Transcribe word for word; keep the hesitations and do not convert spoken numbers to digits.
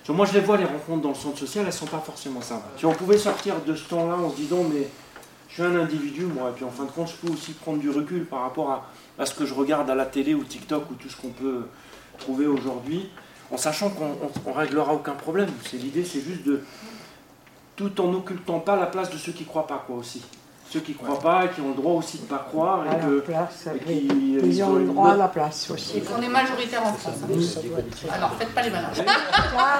Moi, je les vois, les rencontres dans le centre social, elles sont pas forcément simples. Si on pouvait sortir de ce temps-là en se disant, mais je suis un individu, moi, et puis en fin de compte, je peux aussi prendre du recul par rapport à, à ce que je regarde à la télé ou TikTok ou tout ce qu'on peut trouver aujourd'hui, en sachant qu'on ne réglera aucun problème. C'est, l'idée, c'est juste de, tout en n'occultant pas la place de ceux qui ne croient pas, quoi, aussi. Ceux qui ne croient pas et qui ont le droit aussi de ne pas croire. Et à que, la place, et oui. qui, Ils, ils ont le droit à la place aussi. Et qu'on est majoritaire en France. Alors faites pas les malins.